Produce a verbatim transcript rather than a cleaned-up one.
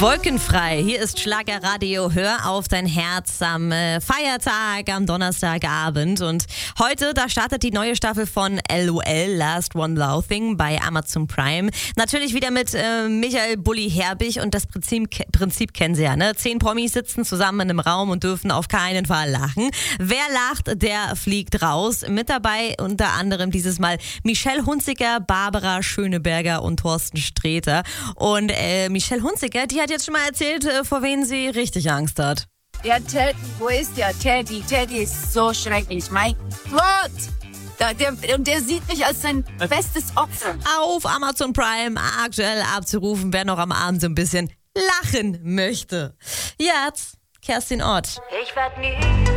Wolkenfrei, hier ist Schlagerradio, hör auf dein Herz am äh, Feiertag, am Donnerstagabend. Und heute, da startet die neue Staffel von L O L, Last One Laughing, bei Amazon Prime. Natürlich wieder mit äh, Michael Bulli Herbig, und das Prinzip, Prinzip kennen Sie ja, ne? Zehn Promis sitzen zusammen in einem Raum und dürfen auf keinen Fall lachen. Wer lacht, der fliegt raus. Mit dabei unter anderem dieses Mal Michelle Hunziker, Barbara Schöneberger und Thorsten Sträter. Und äh, Michelle Hunziker, die hat jetzt schon mal erzählt, vor wen sie richtig Angst hat. Der Teddy, wo ist der Teddy? Teddy ist so schrecklich, mein Gott! Der, der, und der sieht mich als sein bestes Opfer. Auf Amazon Prime aktuell abzurufen, wer noch am Abend so ein bisschen lachen möchte. Jetzt Kerstin Ott. Ich werd nie